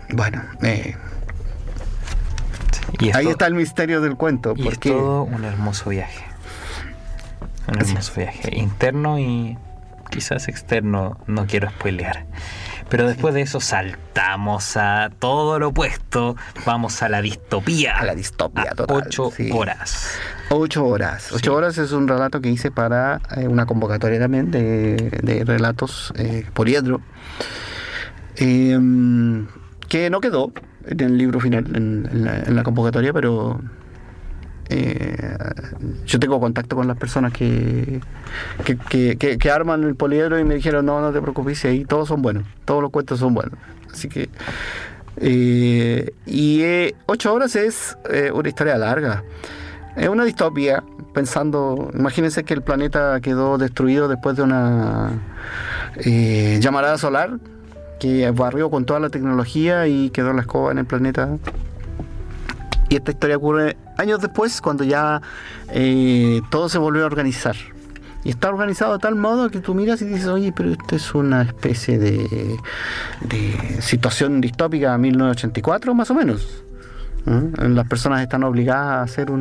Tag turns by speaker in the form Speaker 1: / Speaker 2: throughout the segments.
Speaker 1: Bueno,
Speaker 2: Y
Speaker 1: ahí está el misterio del cuento.
Speaker 2: Y es todo un hermoso viaje. Un hermoso viaje interno y quizás externo, no quiero spoilear. Pero después de eso saltamos a todo lo opuesto, vamos a la distopía.
Speaker 1: A la distopía
Speaker 2: a
Speaker 1: total.
Speaker 2: 8 horas.
Speaker 1: 8 horas. 8 horas es un relato que hice para una convocatoria también de relatos poliedro. Que no quedó en el libro final, en la convocatoria, pero yo tengo contacto con las personas que arman el poliedro y me dijeron no te preocupes, y ahí todos son buenos, todos los cuentos son buenos, así que 8 horas es una historia larga, es una distopía, pensando, imagínense que el planeta quedó destruido después de una llamarada solar que barrió con toda la tecnología y quedó la escoba en el planeta. Y esta historia ocurre años después, cuando ya todo se volvió a organizar. Y está organizado de tal modo que tú miras y dices, oye, pero esto es una especie de situación distópica 1984, más o menos. Las personas están obligadas a hacer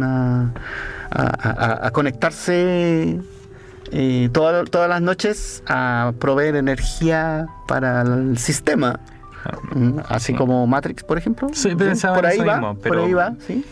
Speaker 1: a conectarse todas las noches a proveer energía para el sistema. Así como Matrix, por ejemplo.
Speaker 2: Sí, pensaba
Speaker 1: por ahí
Speaker 2: eso
Speaker 1: va,
Speaker 2: mismo, pero...
Speaker 1: por ahí va, sí.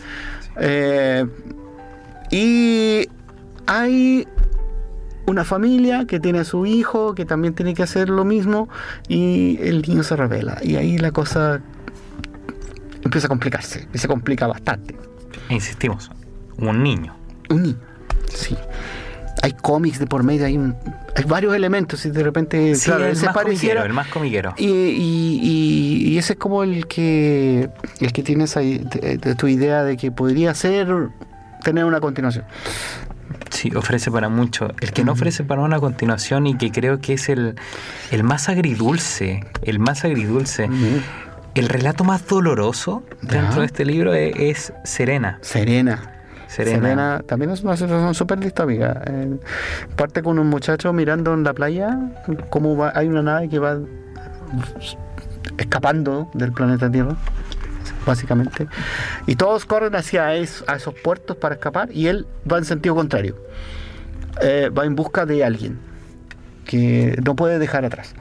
Speaker 1: Y hay una familia que tiene a su hijo que también tiene que hacer lo mismo y el niño se revela y ahí la cosa empieza a complicarse y se complica bastante.
Speaker 2: Insistimos, un niño,
Speaker 1: sí. Hay cómics de por medio, hay varios elementos y de repente,
Speaker 2: sí, claro, el más comiquero.
Speaker 1: Y ese es como el que tienes ahí, de tu idea de que podría tener una continuación.
Speaker 2: Sí, ofrece para mucho. El que no ofrece para una continuación y que creo que es el más agridulce, el relato más doloroso dentro de este libro es Serena. Serena también es una situación súper distópica. Parte con un muchacho mirando en la playa cómo hay una nave que va escapando del planeta Tierra, básicamente, y todos corren hacia esos puertos para escapar y él va en sentido contrario, va en busca de alguien que no puede dejar atrás.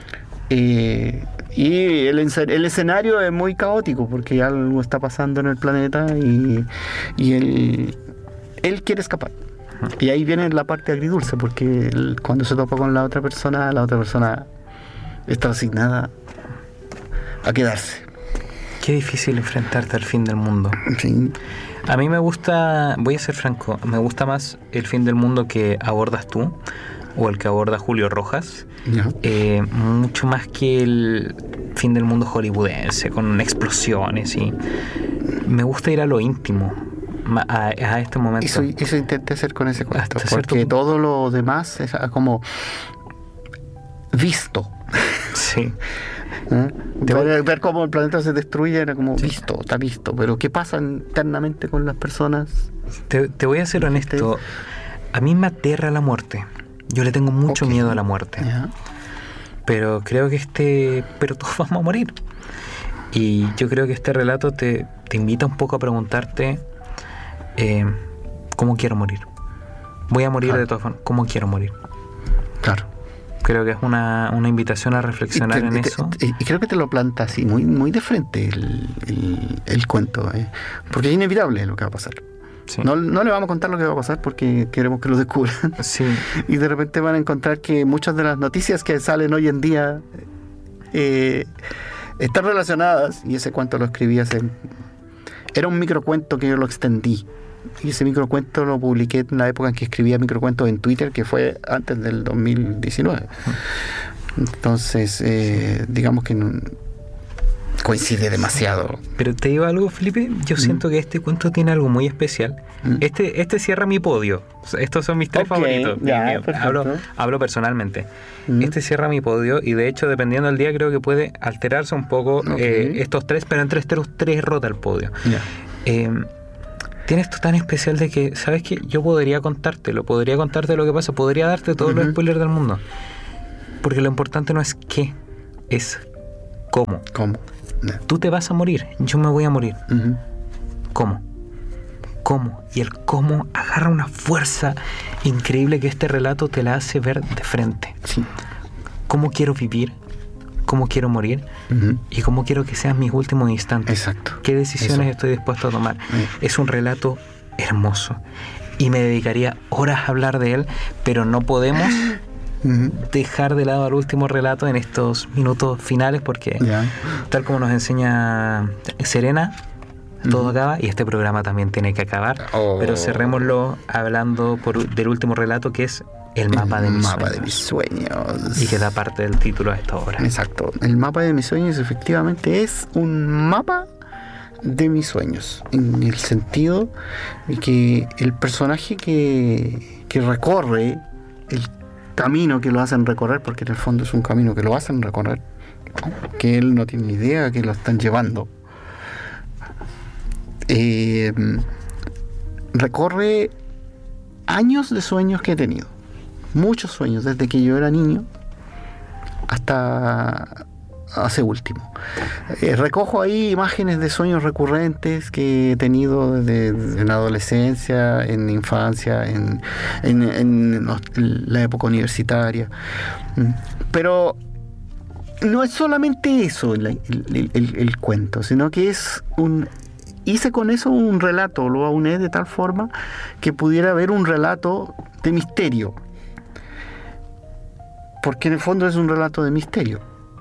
Speaker 2: Y el escenario es muy caótico porque algo está pasando en el planeta y él quiere escapar. Y ahí viene la parte agridulce, porque cuando se topa con la otra persona está asignada a quedarse. Qué difícil enfrentarte al fin del mundo.
Speaker 1: Sí.
Speaker 2: A mí me gusta, voy a ser franco, me gusta más el fin del mundo que abordas tú o el que aborda Julio Rojas, mucho más que el fin del mundo hollywoodense con explosiones, y me gusta ir a lo íntimo, a este momento.
Speaker 1: Eso intenté hacer con ese cuento, porque todo lo demás es como visto.
Speaker 2: Sí.
Speaker 1: Ver cómo el planeta se destruye era como está visto, pero ¿qué pasa internamente con las personas?
Speaker 2: Te voy a ser honesto, a mí me aterra la muerte. Yo le tengo mucho miedo a la muerte. Pero creo que pero todos vamos a morir. Y yo creo que este relato te invita un poco a preguntarte ¿cómo quiero morir? Voy a morir de todas formas. ¿Cómo quiero morir?
Speaker 1: Claro.
Speaker 2: Creo que es una invitación a reflexionar en eso.
Speaker 1: Y creo que te lo planta así, muy, muy de frente el cuento, porque es inevitable lo que va a pasar. Sí. No le vamos a contar lo que va a pasar porque queremos que lo descubran.
Speaker 2: Sí.
Speaker 1: Y de repente van a encontrar que muchas de las noticias que salen hoy en día están relacionadas, y ese cuento lo escribí era un microcuento que yo lo extendí. Y ese microcuento lo publiqué en la época en que escribía microcuentos en Twitter, que fue antes del 2019. Entonces, digamos que coincide demasiado.
Speaker 2: Pero te digo algo, Felipe, yo siento que este cuento tiene algo muy especial. Este cierra mi podio. Estos son mis 3 favoritos.
Speaker 1: Ya,
Speaker 2: hablo personalmente. Este cierra mi podio, y de hecho, dependiendo del día, creo que puede alterarse un poco estos 3, pero entre estos 3 rota el podio. Tiene esto tan especial de que, ¿sabes qué? Yo podría contarte lo que pasa, podría darte todos los spoilers del mundo. Porque lo importante no es qué, es cómo. Tú te vas a morir, yo me voy a morir. ¿Cómo? Y el cómo agarra una fuerza increíble que este relato te la hace ver de frente.
Speaker 1: Sí.
Speaker 2: ¿Cómo quiero vivir? ¿Cómo quiero morir? Y cómo quiero que sean mis últimos instantes.
Speaker 1: Exacto.
Speaker 2: ¿Qué decisiones estoy dispuesto a tomar? Es un relato hermoso. Y me dedicaría horas a hablar de él, pero no podemos dejar de lado al último relato en estos minutos finales, porque tal como nos enseña Serena, todo acaba y este programa también tiene que acabar. Pero cerrémoslo hablando del último relato, que es El mapa de mis sueños. Y que da parte del título a esta obra.
Speaker 1: Exacto. El mapa de mis sueños efectivamente es un mapa de mis sueños, en el sentido de que el personaje que recorre el camino que lo hacen recorrer, porque en el fondo es un camino que lo hacen recorrer, que él no tiene idea que lo están llevando, recorre años de sueños que he tenido, muchos sueños, desde que yo era niño hasta hace último. Recojo ahí imágenes de sueños recurrentes que he tenido en la adolescencia, en la infancia, en la época universitaria. Pero no es solamente eso el cuento, sino que hice con eso un relato, lo auné de tal forma que pudiera haber un relato de misterio, porque en el fondo es un relato de misterio.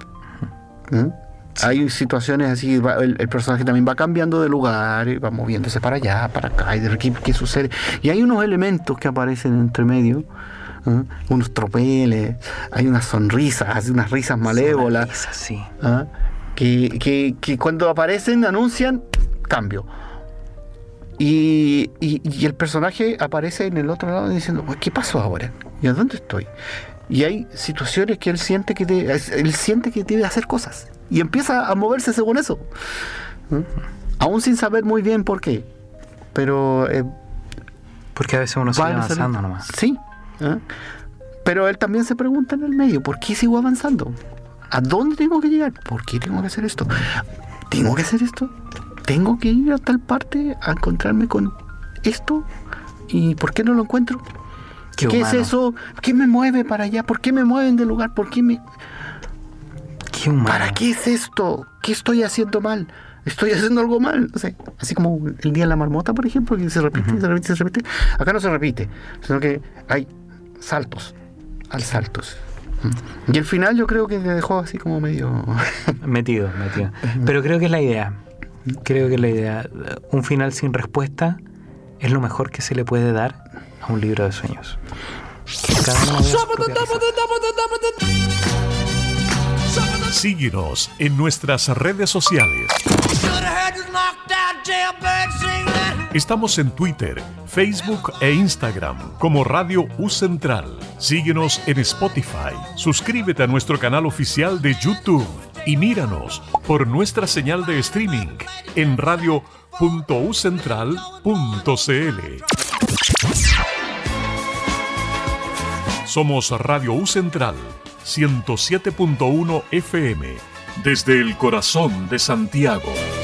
Speaker 1: Sí. Hay situaciones así, el personaje también va cambiando de lugar, va moviéndose para allá, para acá, y de ¿qué sucede? Y hay unos elementos que aparecen entre medio, unos tropeles, hay unas sonrisas, unas risas malévolas,
Speaker 2: sí.
Speaker 1: que cuando aparecen anuncian cambio. Y el personaje aparece en el otro lado diciendo, ¿qué pasó ahora? ¿Y a dónde estoy? Y hay situaciones que él siente que debe hacer cosas y empieza a moverse según eso, aún sin saber muy bien por qué, pero
Speaker 2: porque a veces uno sigue avanzando nomás.
Speaker 1: Sí, pero él también se pregunta en el medio, ¿por qué sigo avanzando? ¿A dónde tengo que llegar? ¿Por qué tengo que hacer esto? ¿Tengo que hacer esto? ¿Tengo que ir a tal parte a encontrarme con esto? ¿Y por qué no lo encuentro? ¿Qué es eso? ¿Qué me mueve para allá? ¿Por qué me mueven del lugar? ¿Por qué me...?
Speaker 2: Qué humano.
Speaker 1: ¿Para qué es esto? ¿Qué estoy haciendo mal? ¿Estoy haciendo algo mal? No sé. Así como el día de la marmota, por ejemplo, que se repite, se repite, se repite. Acá no se repite, sino que hay saltos. Y el final yo creo que me dejó así como medio...
Speaker 2: metido. Pero creo que es la idea. Un final sin respuesta es lo mejor que se le puede dar a un libro de sueños.
Speaker 3: Síguenos en nuestras redes sociales. Estamos en Twitter, Facebook e Instagram como Radio U Central. Síguenos en Spotify. Suscríbete a nuestro canal oficial de YouTube y míranos por nuestra señal de streaming en radio.ucentral.cl. Somos Radio U Central 107.1 FM desde el corazón de Santiago.